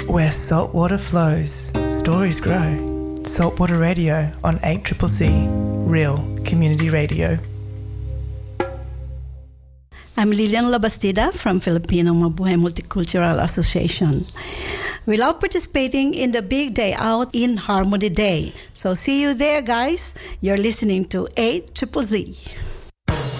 Where saltwater flows, stories grow. Saltwater Radio on 8CCC, real community radio. I'm Lilian Labastida from Filipino Mabuhay Multicultural Association. We love participating in the Big Day Out in Harmony Day. So see you there, guys. You're listening to 8CCC.